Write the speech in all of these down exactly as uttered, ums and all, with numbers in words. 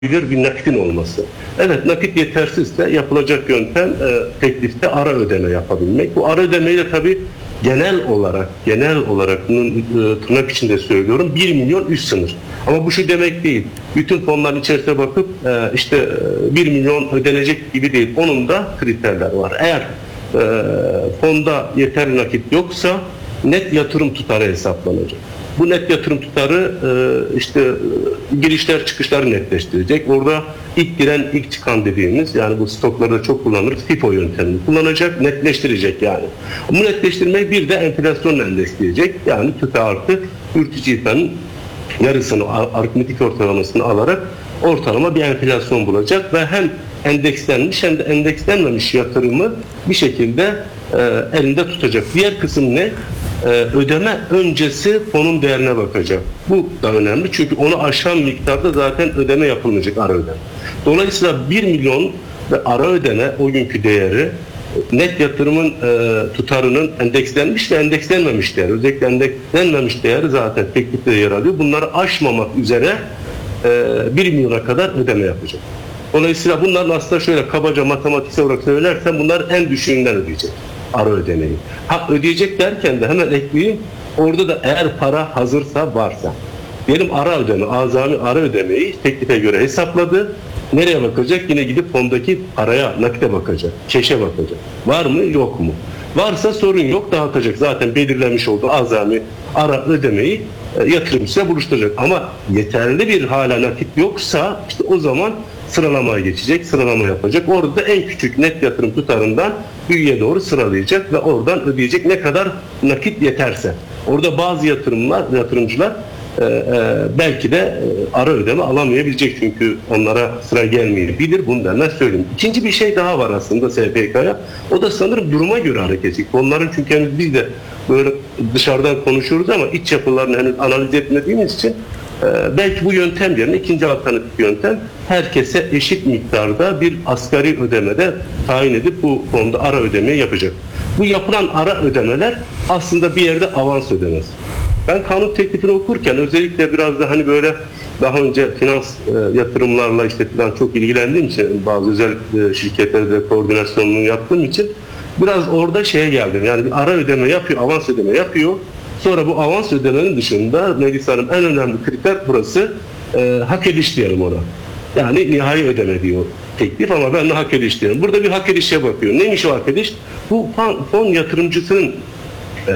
bir nakitin olması. Evet, nakit yetersizse yapılacak yöntem e, teklifte ara ödeme yapabilmek. Bu ara ödemeyi de tabii genel olarak, genel olarak bunun e, tırnak içinde söylüyorum, bir milyon üst sınır. Ama bu şu demek değil. Bütün fonların içerisine bakıp e, işte e, bir milyon ödenecek gibi değil. Onun da kriterler var. Eğer e, fonda yeterli nakit yoksa net yatırım tutarı hesaplanacak. Bu net yatırım tutarı e, işte e, girişler çıkışları netleştirecek. Orada ilk giren ilk çıkan dediğimiz, yani bu stoklarda çok kullanılır, FIFO yöntemini kullanacak, netleştirecek yani. Bu netleştirmeyi bir de enflasyonla endeksleyecek. Yani TÜFE artı üretici İFA'nın yarısını, aritmetik ortalamasını alarak ortalama bir enflasyon bulacak ve hem endekslenmiş hem de endekslenmemiş yatırımı bir şekilde e, elinde tutacak. Diğer kısım ne? Ee, ödeme öncesi fonun değerine bakacak. Bu da önemli çünkü onu aşan miktarda zaten ödeme yapılmayacak, ara ödeme. Dolayısıyla bir milyon ve ara ödeme o günkü değeri net yatırımın e, tutarının endekslenmiş ve endekslenmemiş değeri. Özellikle endekslenmemiş değeri zaten teklifte yer alıyor. Bunları aşmamak üzere e, bir milyona kadar ödeme yapacak. Dolayısıyla bunların aslında şöyle kabaca matematiksel olarak söylersem bunlar en düşüğünden ödeyecek ara ödemeyi. Ha, ödeyecek derken de hemen ekleyeyim, orada da eğer para hazırsa, varsa. Diyelim ara ödeme, azami ara ödemeyi teklife göre hesapladı. Nereye bakacak? Yine gidip fondaki paraya, nakite bakacak. Keşe bakacak. Var mı, yok mu? Varsa sorun yok, dağıtacak. Zaten belirlenmiş olduğu azami ara ödemeyi e, yatırımcıyla buluşturacak. Ama yeterli bir hala nakit yoksa işte o zaman sıralamaya geçecek, sıralama yapacak. Orada da en küçük net yatırım tutarından büyüğe doğru sıralayacak ve oradan ödeyecek ne kadar nakit yeterse. Orada bazı yatırımlar, yatırımcılar e, e, belki de e, ara ödeme alamayabilecek çünkü onlara sıra gelmeyebilir. Bunu da ben söyleyeyim. İkinci bir şey daha var aslında S P K'ya. O da sanırım duruma göre hareket edecek. Onların çünkü henüz biz de böyle dışarıdan konuşuyoruz ama iç yapılarını henüz analiz etmediğimiz için Ee, belki bu yöntem yerine ikinci alternatif yöntem herkese eşit miktarda bir asgari ödemede tayin edip bu konuda ara ödemeyi yapacak. Bu yapılan ara ödemeler aslında bir yerde avans ödemesi. Ben kanun teklifini okurken özellikle biraz da hani böyle daha önce finans e, yatırımlarla işte falan çok ilgilendiğim için bazı özel e, şirketlerde koordinasyonunu yaptığım için biraz orada şeye geldim. Yani bir ara ödeme yapıyor, avans ödeme yapıyor. Sonra bu avans ödemenin dışında Melis Hanım en önemli kriter burası e, hak ediş diyelim ona. Yani nihai ödeme diyor teklif ama ben de hak ediş diyorum. Burada bir hak edişe bakıyor. Neymiş o hak ediş? Bu fon, fon yatırımcısının e,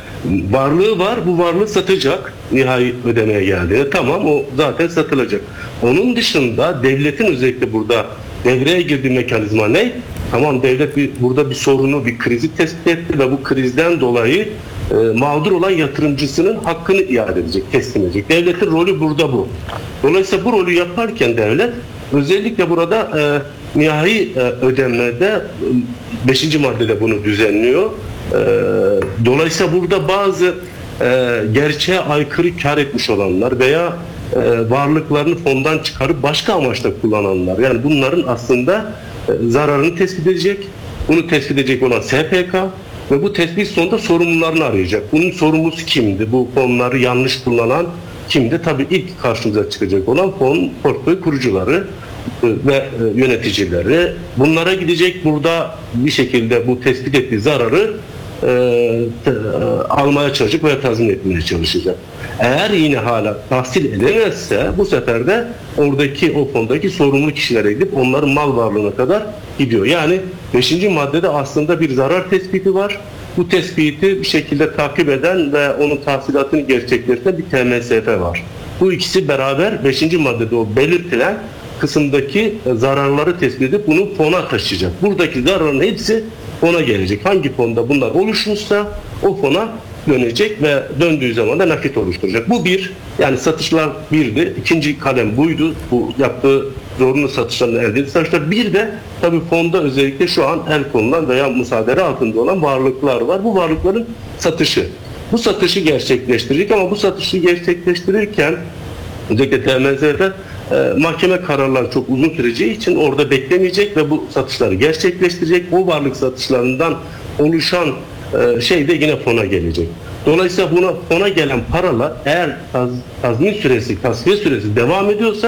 varlığı var. Bu varlığı satacak nihai ödemeye geldiğinde. Tamam, o zaten satılacak. Onun dışında devletin özellikle burada devreye girdiği mekanizma ne? Tamam, devlet bir, burada bir sorunu, bir krizi tespit etti ve bu krizden dolayı e, mağdur olan yatırımcısının hakkını iade edecek, teslim edecek. Devletin rolü burada bu. Dolayısıyla bu rolü yaparken devlet özellikle burada e, nihai e, ödemede beşinci maddede bunu düzenliyor. E, dolayısıyla burada bazı e, gerçeğe aykırı kar etmiş olanlar veya e, varlıklarını fondan çıkarıp başka amaçla kullananlar, yani bunların aslında e, zararını tespit edecek. Bunu tespit edecek olan S P K ve bu tespit sonunda sorumlularını arayacak. Bunun sorumlusu kimdi? Bu fonları yanlış kullanan kimdi? Tabii ilk karşımıza çıkacak olan fon portföy kurucuları ve yöneticileri. Bunlara gidecek, burada bir şekilde bu tespit ettiği zararı e, e, almaya çalışacak veya tazmin etmeye çalışacak. Eğer yine hala tahsil edemezse bu sefer de oradaki o fondaki sorumlu kişilere gidip onların mal varlığına kadar gidiyor. Yani beşinci maddede aslında bir zarar tespiti var. Bu tespiti bir şekilde takip eden ve onun tahsilatını gerçekleştiren bir T M S F var. Bu ikisi beraber beşinci maddede o belirtilen kısımdaki zararları tespit edip bunu fona taşıyacak. Buradaki zararların hepsi fona gelecek. Hangi fonda bunlar oluşmuşsa o fona dönecek ve döndüğü zaman da nakit oluşturacak. Bu bir, yani satışlar birdi. İkinci kalem buydu. Bu yaptığı zorunlu satışlarını elde ettiği satışlar. Bir de tabii fonda özellikle şu an el konulan veya müsaade altında olan varlıklar var. Bu varlıkların satışı. Bu satışı gerçekleştirecek ama bu satışı gerçekleştirirken özellikle T M S F e, mahkeme kararları çok uzun süreceği için orada beklemeyecek ve bu satışları gerçekleştirecek. O varlık satışlarından oluşan e, şey de yine fona gelecek. Dolayısıyla buna fona gelen paralar eğer taz, tazmin süresi, tasfiye süresi devam ediyorsa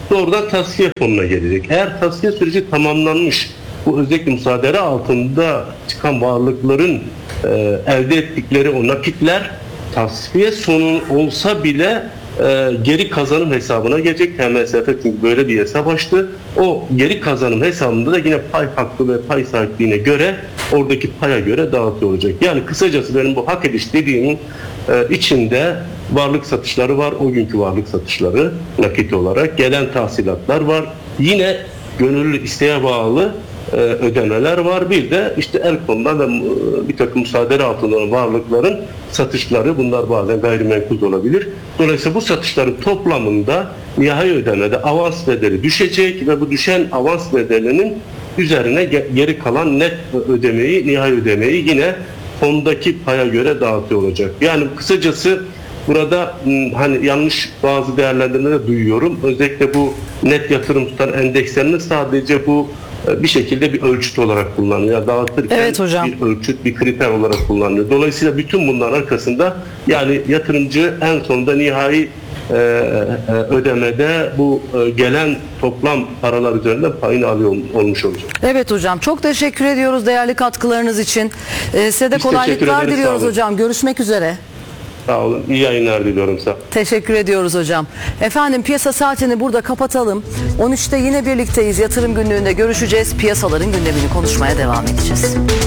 doğrudan tasfiye fonuna gelecek. Eğer tasfiye süreci tamamlanmış, bu özellikle müsaade altında çıkan varlıkların e, elde ettikleri o nakitler tasfiye sonu olsa bile e, geri kazanım hesabına gelecek. T M S F çünkü böyle bir hesap açtı. O geri kazanım hesabında da yine pay hakkı ve pay sahipliğine göre, oradaki paya göre dağıtıyor olacak. Yani kısacası benim bu hak ediş dediğimin e, içinde varlık satışları var. O günkü varlık satışları nakit olarak. Gelen tahsilatlar var. Yine gönüllü isteğe bağlı e, ödemeler var. Bir de işte el konudan ve e, bir takım müsaade altında olan varlıkların satışları, bunlar bazen gayrimenkul de olabilir. Dolayısıyla bu satışların toplamında nihai ödemede avans bedeli düşecek ve bu düşen avans bedelinin üzerine geri kalan net ödemeyi, nihai ödemeyi yine fondaki paya göre dağıtıyor olacak. Yani kısacası burada hani yanlış bazı değerlendirmeler duyuyorum. Özellikle bu net yatırım tutar endekslerini sadece bu bir şekilde bir ölçüt olarak kullanılıyor. Dağıtırken evet hocam. bir ölçüt, bir kriter olarak kullanılıyor. Dolayısıyla bütün bunların arkasında yani yatırımcı en sonunda nihai e, e, ödemede bu e, gelen toplam paralar üzerinden payını alıyor olmuş olacak. Evet hocam, çok teşekkür ediyoruz değerli katkılarınız için. Ee, size de Biz kolaylıklar ederiz, diliyoruz hocam. Görüşmek üzere. Sağ olun. İyi yayınlar diliyorum. Sağ olun. Teşekkür ediyoruz hocam. Efendim piyasa saatini burada kapatalım. on üçte yine birlikteyiz. Yatırım günlüğünde görüşeceğiz. Piyasaların gündemini konuşmaya devam edeceğiz.